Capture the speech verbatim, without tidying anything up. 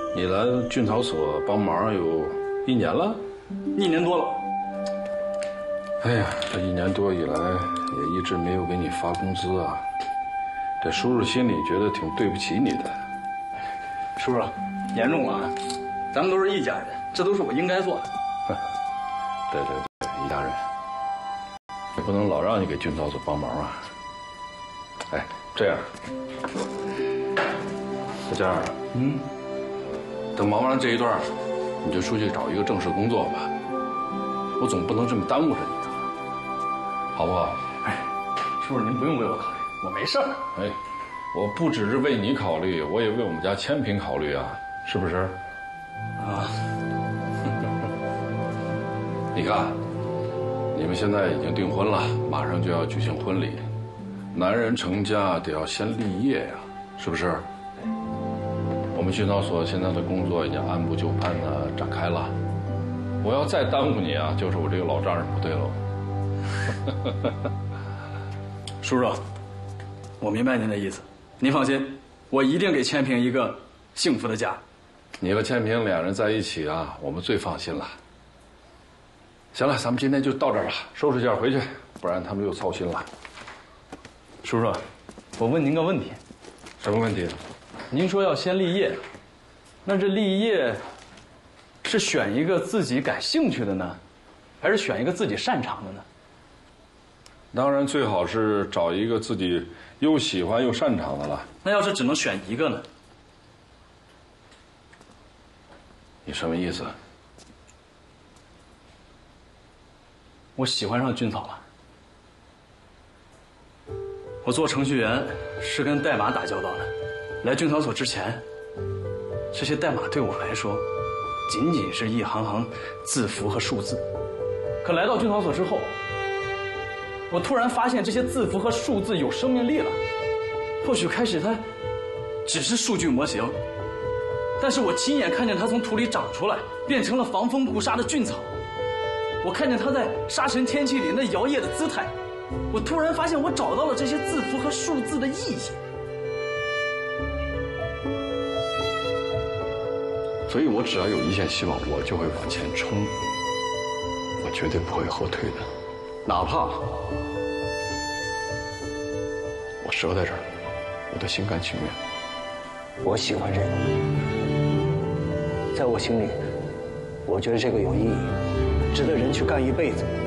你来菌草所帮忙有一年了， 一年多了。 哎呀，这一年多以来也一直没有给你发工资啊，这叔叔心里觉得挺对不起你的。 叔叔，严重了啊！咱们都是一家人，这都是我应该做的。 对对对，一家人，也不能老让你给菌草所帮忙啊。哎，这样，小佳儿，嗯，等忙完这一段，你就出去找一个正式工作吧。我总不能这么耽误着你啊，好不好？ 哎，叔叔您不用为我考虑，我没事儿。 哎，我不只是为你考虑，我也为我们家千平考虑啊，是不是？ 啊， 你看，你们现在已经订婚了，马上就要举行婚礼。男人成家得要先立业呀，是不是？我们训导所现在的工作已经按部就班的展开了。我要再耽误你啊，就是我这个老丈人不对喽。 叔叔，我明白您的意思，您放心，我一定给千平一个幸福的家。 你和千平两人在一起啊，我们最放心了。行了，咱们今天就到这儿吧，收拾一下回去，不然他们又操心了。 叔叔，我问您个问题。 什么问题？ 您说要先立业，那这立业是选一个自己感兴趣的呢，还是选一个自己擅长的呢？ 当然最好是找一个自己又喜欢又擅长的了。 那要是只能选一个呢？ 你什么意思？ 我喜欢上菌草了。我做程序员是跟代码打交道的，来菌草所之前，这些代码对我来说仅仅是一行行字符和数字。可来到菌草所之后，我突然发现这些字符和数字有生命力了。或许开始它只是数据模型，但是我亲眼看见它从土里长出来，变成了防风固沙的菌草。我看见它在沙尘天气里那摇曳的姿态，我突然发现我找到了这些字符和数字的意义。 所以我只要有一线希望，我就会往前冲，我绝对不会后退的，哪怕我折在这儿，我都心甘情愿。 我喜欢这个，在我心里，我觉得这个有意义，值得人去干一辈子。